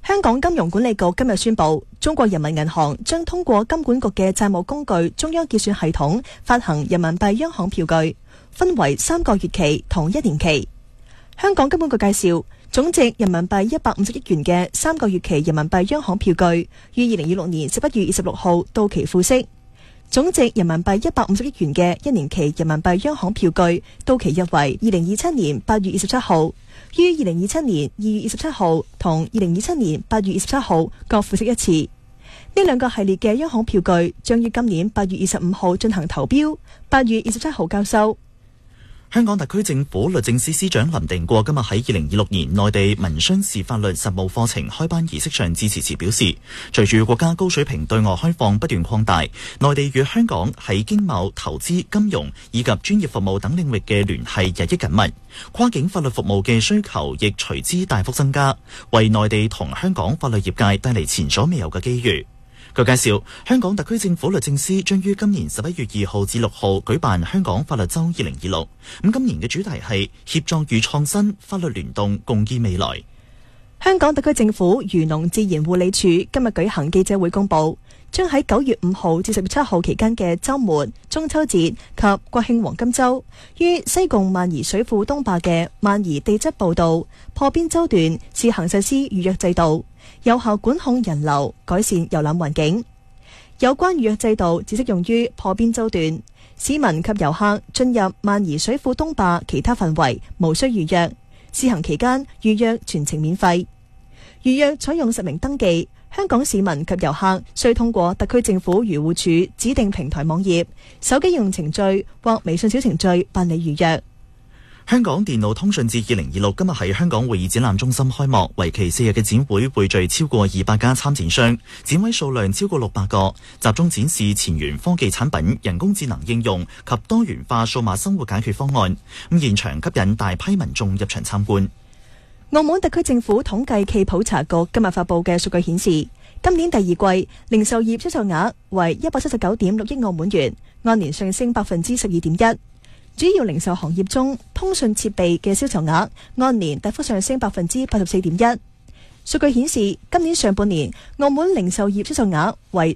香港金融管理局今日宣布，中國人民銀行將通過金管局嘅債務工具中央結算系統發行人民幣央行票據，分為3個月期同1年期。香港金管局介紹，總值人民幣150億元嘅3個月期人民幣央行票據，於2026年11月26號到期付息；總值人民幣150億元嘅1年期人民幣央行票據，到期日為2027年8月27號，於2027年2月27號同2027年8月27號各付息一次。呢2個系列嘅央行票據將於今年8月25號進行投標，8月27號交收。 香港特區政府律政司司長林定國今日喺2026年內地民商事法律實務課程開班儀式上致辭時表示，隨住國家高水平對外開放不斷擴大，內地與香港喺經貿、投資、金融以及專業服務等領域嘅聯繫日益緊密，跨境法律服務嘅需求亦隨之大幅增加，為內地同香港法律業界帶嚟前所未有嘅機遇。據介紹，香港特區政府律政司將於今年11月2號至6號舉辦香港法律週2026。今年嘅主題係協助與創新、法律聯動，共建未來。 香港特區政府漁農自然護理署今日舉行記者會公佈，將喺9月5號至10月7號期間嘅週末、中秋節及國慶黃金週，於西貢萬宜水庫東壩嘅萬宜地質步道破邊洲段試行實施預約制度，有效管控人流，改善遊覽環境。有關預約制度只適用於破邊洲段，市民及遊客進入萬宜水庫東壩其他範圍無需預約。試行期間預約全程免費。預約採用實名登記，香港市民及遊客需通過特區政府漁護署指定平台網頁、手機應用程序或微信小程序辦理預約。 香港電腦通訊節2026今日喺香港會議展覽中心開幕，為期4日嘅展會匯聚超過200家參展商，展位數量超過600個，集中展示前沿科技產品、人工智能應用及多元化數碼生活解決方案。現場吸引大批民眾入場參觀。 澳門特區政府統計暨普查局今日發布嘅數據顯示，今年第二季零售業銷售額為179.6億澳門元，按年上升12.1%。主要零售行業中，通訊設備嘅銷售額按年大幅上升84.1%。數據顯示，今年上半年澳門零售業銷售額為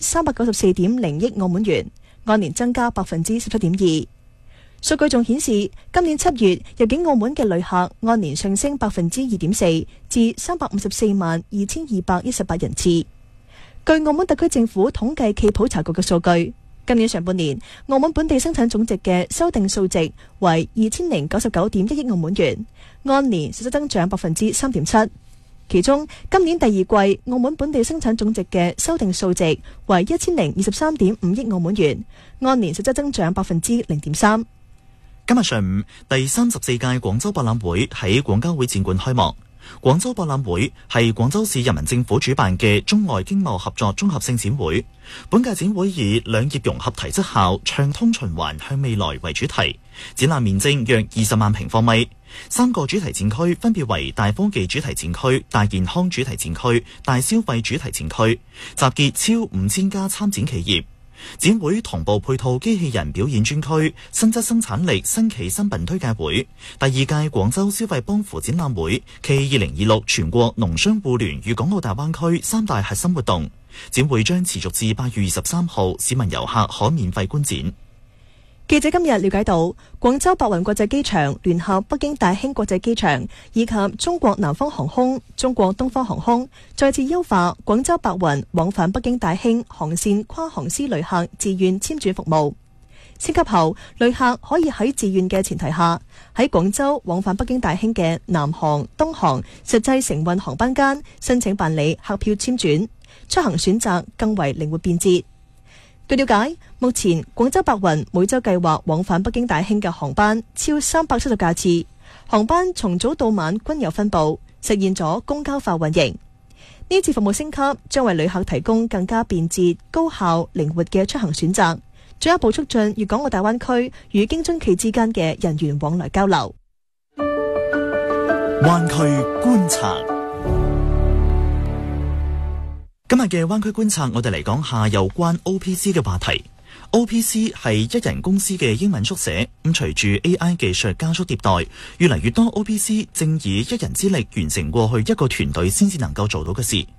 394.0億澳門元，按年增加17.2%。數據仲顯示，今年7月入境澳門嘅旅客按年上升2.4%，至354,218人次。據澳門特區政府統計暨普查局嘅數據，今年上半年澳門本地生產總值嘅修訂數值為2,099.1億澳門元，按年實質增長3.7%。其中，今年第二季澳門本地生產總值嘅修訂數值為1,023.5億澳門元，按年實質增長0.3%。 今日上午，第34屆廣州博覽會喺廣交會展館開幕。廣州博覽會係廣州市人民政府主辦嘅中外經貿合作綜合性展會。本屆展會以兩業融合提質效、暢通循環向未來為主題，展覽面積約20萬平方米。3個主題展區分別為大科技主題展區、大健康主題展區、大消費主題展區，集結超5000家參展企業。展會同步配套機器人表演專區、新質生產力新企新品推介會、第2屆廣州消費幫扶展覽會暨2026全國農商互聯粵港澳大灣區3大核心活動。展會將持續至8月23號，市民遊客可免費觀展。 記者今日了解到，廣州白雲國際機場聯合北京大興國際機場以及中國南方航空、中國東方航空再次優化廣州白雲往返北京大興航線跨航司旅客自願簽注服務。升級後，旅客可以喺自願嘅前提下，喺廣州往返北京大興嘅南航、東航實際承運航班間申請辦理客票簽轉，出行選擇更為靈活便捷。據了解，目前廣州白雲每周計劃往返北京大興嘅航班超370架次，航班從早到晚均有分布，實現咗公交化運營。呢次服務升級將為旅客提供更加便捷、高效、靈活嘅出行選擇，進一步促進粵港澳大灣區與京津冀之間嘅人員往來交流。 灣區觀察。今日嘅灣區觀察，我哋嚟講下有關 OPC 嘅話題。OPC 係一人公司嘅英文縮寫，咁隨住 AI 技術加速迭代，越嚟越多 OPC 正以一人之力完成過去一個團隊先至能夠做到嘅事。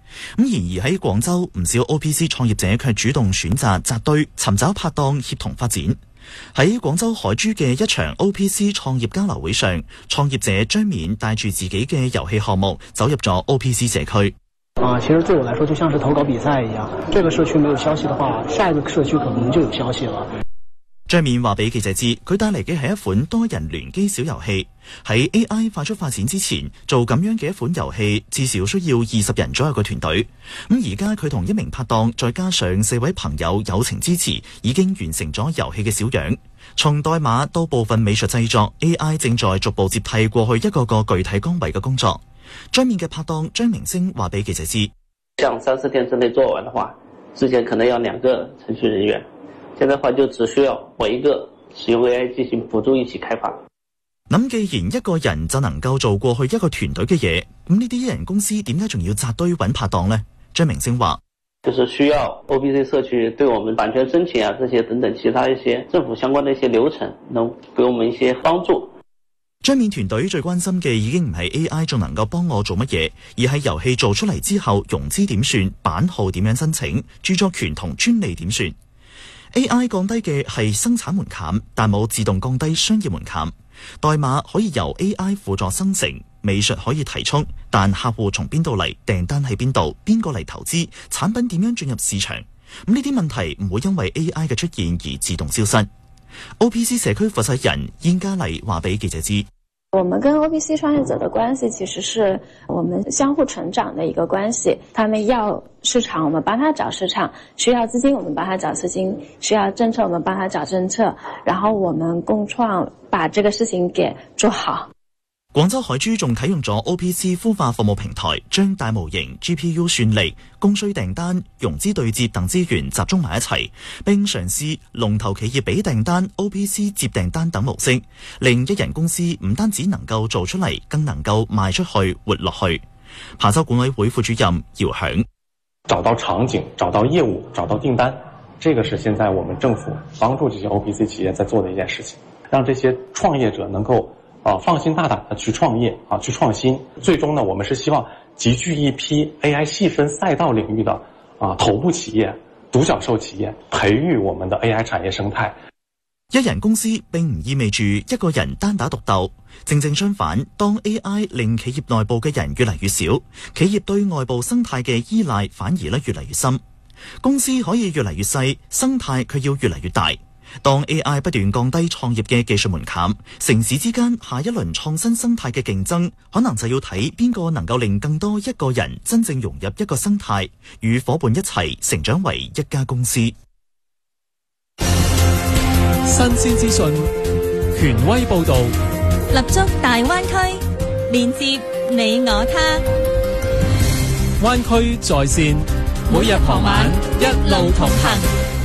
然而喺廣州，唔少 OPC 創業者卻主動選擇紮堆，尋找拍檔協同發展。喺廣州海珠嘅一場 OPC 創業交流會上，創業者張冕帶住自己嘅遊戲項目走入咗 OPC 社區。 其實對我來說就像是投稿比賽一樣，這個社區沒有消息的話，下一個社區可能就有消息了。 張冕話俾記者知，佢帶嚟嘅係一款多人聯機小遊戲。喺 AI 快速發展之前，做咁樣嘅一款遊戲至少需要20人左右嘅團隊。而家佢同一名拍檔，再加上4位朋友友情支持，已經完成咗遊戲嘅小樣。從代碼到部分美術製作 ，AI 正在逐步接替過去一個個具體崗位嘅工作。張冕嘅拍檔張明星話俾記者知， 像3-4天之內做完的話，之前可能要2個程序人員，現在的話就只需要我一個使用 AI 進行輔助一起開發。 咁既然一個人就能夠做過去一個團隊嘅嘢，咁呢啲一人公司點解仲要紮堆揾拍檔呢？張明星話， 就是需要 OPC 社區對我們版權申請啊，這些等等其他一些政府相關的一些流程，能給我們一些幫助。 張冕團隊最關心嘅已經唔係 AI 仲能夠幫我做乜嘢，而係遊戲做出嚟之後融資點算、版號點樣申請、著作權同專利點算。AI 降低嘅係生產門檻，但冇自動降低商業門檻。代碼可以由 AI 輔助生成，美術可以提速，但客戶從邊度嚟、訂單喺邊度、邊個嚟投資、產品點樣進入市場，咁呢啲問題唔會因為 AI 嘅出現而自動消失。OPC 社區負責人燕嘉麗話俾記者知， 我們跟 OPC 創業者的關係其實是我們相互成長的一個關係，他們要市場我們幫他找市場，需要資金我們幫他找資金，需要政策我們幫他找政策，然後我們共創把這個事情給做好。 廣州海珠仲啟用咗 OPC 孵化服務平台，將大模型、GPU 算力、供需訂單、融資對接等資源集中埋一齊，並嘗試龍頭企業俾訂單、OPC 接訂單等模式，令一人公司唔單止能夠做出嚟，更能夠賣出去、活落去。琶洲管委會副主任姚響， 找到場景、找到業務、找到訂單，這個是現在我們政府幫助這些 OPC 企業在做的一件事情，讓這些創業者能夠放心大膽的去創業去創新。最終呢，我們是希望集聚一批 AI 細分賽道領域的頭部企業、獨角獸企業，培育我們的 AI 產業生態。 一人公司並唔意味住一個人單打獨鬥，正正相反，當 AI 令企業內部嘅人越嚟越少，企業對外部生態嘅依賴反而咧越嚟越深。公司可以越嚟越細，生態卻要越嚟越大。當 AI 不斷降低創業嘅技術門檻，城市之間下一輪創新生態嘅競爭，可能就要睇邊個能夠令更多一個人真正融入一個生態，與夥伴一齊成長為一家公司。 新鮮資訊，權威報導， 立足大灣區，連接你我他。 灣區在線，每日傍晚一路同行。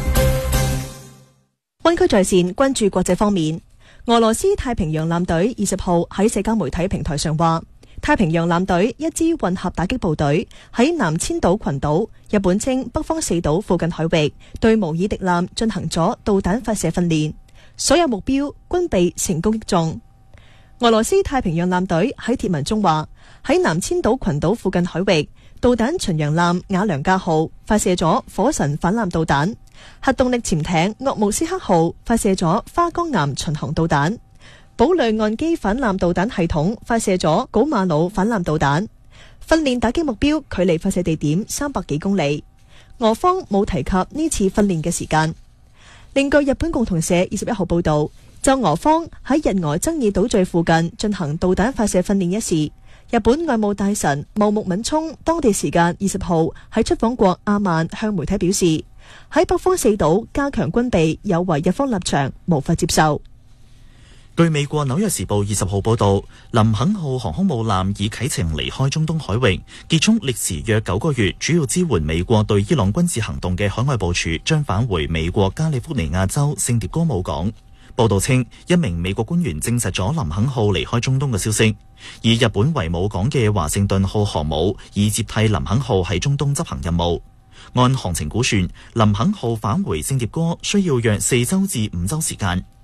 灣區在線關注國際方面，俄羅斯太平洋艦隊20號喺社交媒體平台上話，太平洋艦隊一支混合打擊部隊喺南千島群島（日本稱北方四島）附近海域對模擬敵艦進行咗導彈發射訓練，所有目標均被成功擊中。俄羅斯太平洋艦隊喺貼文中話，喺南千島群島附近海域，導彈巡洋艦瓦良格號發射咗火神反艦導彈，核動力潛艇鄂木斯克號發射咗花崗岩巡航導彈，堡壘岸基反艦導彈系統發射咗古馬魯反艦導彈。訓練打擊目標距離發射地點300幾公里。俄方冇提及呢次訓練嘅時間。另據日本共同社21號報道，就俄方喺日俄爭議島嶼附近進行導彈發射訓練一事，日本外務大臣茂木敏充當地時間20號喺出訪國阿曼向媒體表示，喺北方四島加強軍備有違日方立場，無法接受。 據美國紐約時報20號報道，林肯號航空母艦已啟程離開中東海域，結束歷時約9個月主要支援美國對伊朗軍事行動嘅海外部署，將返回美國加利福尼亞州聖迭戈姆港。報道稱，一名美國官員證實咗林肯號離開中東嘅消息，以日本為母港嘅華盛頓號航母已接替林肯號喺中東執行任務。按航程估算，林肯號返回聖迭戈需要約4週至5週時間。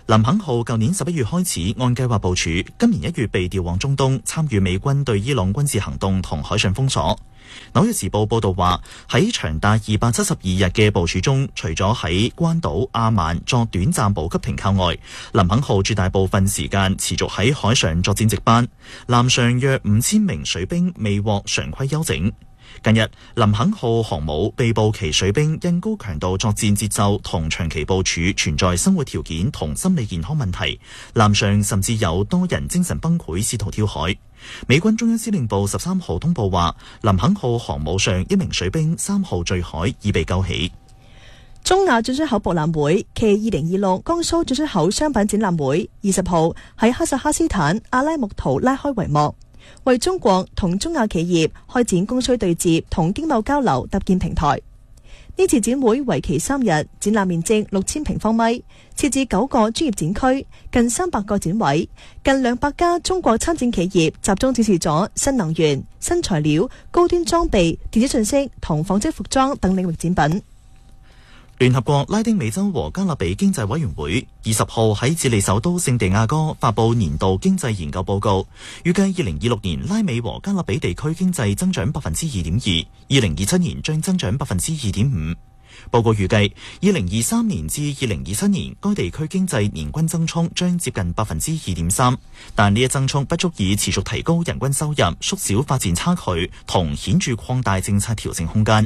林肯號舊年11月開始按計劃部署，今年1月被調往中東，參與美軍對伊朗軍事行動同海上封鎖。紐約時報報道話，喺長達272日嘅部署中，除咗喺關島阿曼作短暫補給停靠外，林肯號絕大部分時間持續喺海上作戰值班，艦上約5000名水兵未獲常規休整。近日，林肯號航母被捕其水兵因高強度作戰節奏同長期部署存在生活條件同心理健康問題，艦上甚至有多人精神崩潰試圖跳海。美軍中央司令部13號通報話，林肯號航母上一名水兵3號墜海已被救起。 中亞進出口博覽會暨2026江蘇進出口商品展覽會20號喺哈薩克斯坦阿拉木圖拉開帷幕，為中國同中亞企業開展供需對接同經貿交流搭建平台。呢次展會為期3日，展覽面積6000平方米，設置9個專業展區，近300個展位，近200家中國參展企業集中展示咗新能源、新材料、高端裝備、電子信息同紡織服裝等領域展品。 聯合國拉丁美洲和加勒比經濟委員會20號喺智利首都聖地亞哥發佈年度經濟研究報告，預計2026年拉美和加勒比地區經濟增長 2.2%， 2027年將增長 2.5%。報告預計2023年至2027年該地區經濟年均增速將接近 2.3%， 但呢一增速不足以持續提高人均收入，縮小發展差距同顯著擴大政策調整空間。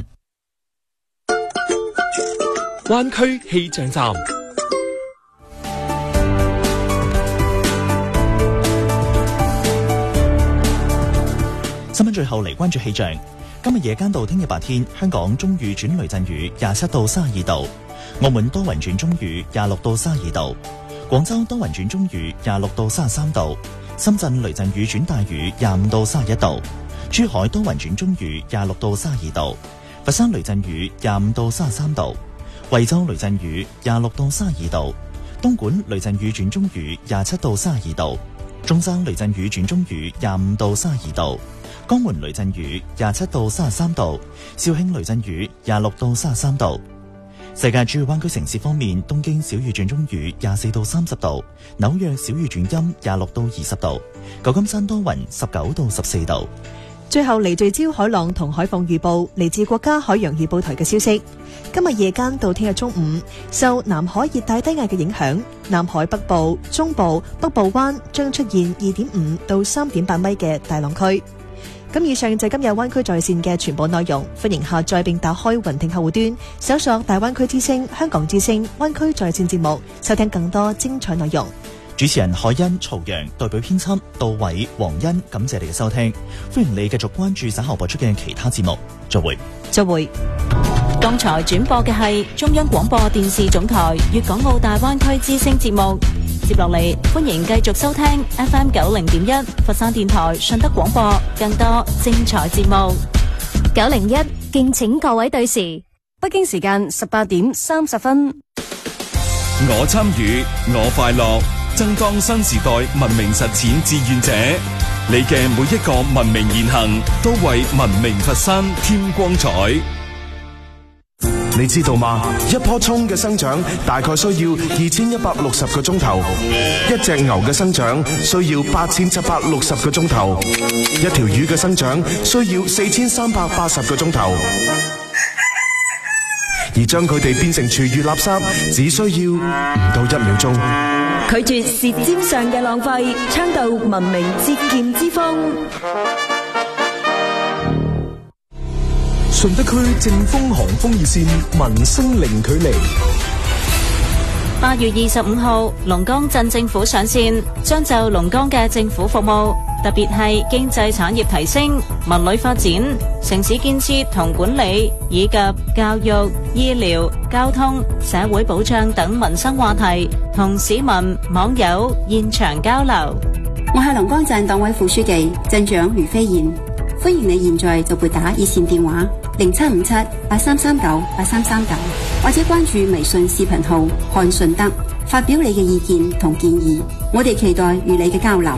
灣區氣象站， 新聞最後嚟關注氣象。今日夜間到聽日白天，香港中雨轉雷陣雨27到32度，澳門多雲轉中雨26到32度，廣州多雲轉中雨26到33度，深圳雷陣雨轉大雨25到31度，珠海多雲轉中雨26到32度，佛山雷陣雨25到33度，惠州雷陣雨26到32度，東莞雷陣雨轉中雨27到32度，中山雷陣雨轉中雨25到32度，江門雷陣雨27到33度，肇慶雷陣雨26到33度。世界主要灣區城市方面，東京小雨轉中雨24到30度，紐約小雨轉陰26到20度，舊金山多雲19到14度。 最後嚟聚焦海浪同海況預報，嚟自國家海洋預報台嘅消息。今日夜間到聽日中午，受南海熱帶低壓嘅影響，南海北部、中部、北部灣將出現 2.5 到 3.8 米嘅大浪區。咁以上就係今日灣區在線嘅全部內容，歡迎下載並打開雲聽客戶端，搜索大灣區之聲、香港之聲、灣區在線節目，收聽更多精彩內容。 主持人海欣、曹陽，代表編輯杜偉、黃欣，感謝你嘅收聽，歡迎你繼續關注稍後播出嘅其他節目，再會。 再會。 剛才轉播嘅係中央廣播電視總台粵港澳大灣區之聲節目，接落嚟歡迎繼續收聽 FM 90.1佛山電台順德廣播更多精彩節目。 901，敬請各位對時，北京時間18點30分。 我參與，我快樂，爭當新時代文明實踐志願者。你嘅每一個文明言行，都為文明佛山添光彩。 你知道嗎？一棵蔥嘅生長大概需要2160個鐘頭，一隻牛嘅生長需要8760個鐘頭，一條魚嘅生長需要4380個鐘頭。而將佢哋變成廚餘垃圾，只需要唔到1秒鐘。 拒絕舌尖上嘅浪費，倡導文明節儉之風。 順德區正風航風熱線，民生零距離。 8月25號，龍崗鎮政府上線，將就龍崗嘅政府服務，特別係經濟產業提升、文旅發展、城市建設同管理，以及教育、醫療、交通、社會保障等民生話題，同市民網友現場交流。 我係龍崗鎮黨委副書記鎮長余飛燕，歡迎你現在就撥打熱線電話075783398339，或者關注微信視頻號看順德，發表你嘅意見同建議，我哋期待與你嘅交流。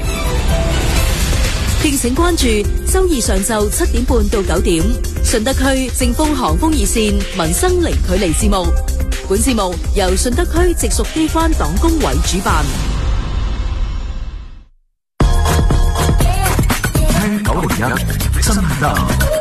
敬請關注周二上晝7點半到9點，順德區正風航風熱線民生零距離節目。 本節目由順德區直屬機關黨工委主辦。 聽901真得。